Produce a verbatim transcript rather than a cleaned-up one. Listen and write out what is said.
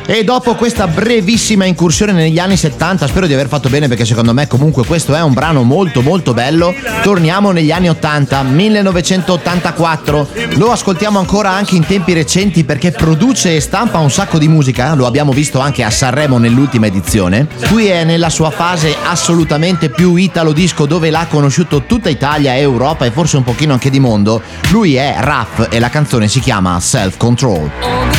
E dopo questa brevissima incursione negli anni settanta, spero di aver fatto bene perché secondo me comunque questo è un brano molto molto bello, torniamo negli anni ottanta, millenovecentottantaquattro. Lo ascoltiamo ancora anche in tempi recenti perché produce e stampa un sacco di musica, lo abbiamo visto anche a Sanremo nell'ultima edizione. Qui è nella sua fase assolutamente più italo disco, dove l'ha conosciuto tutta Italia e Europa e forse un pochino anche di mondo. Lui è Raf e la canzone si chiama Self Control.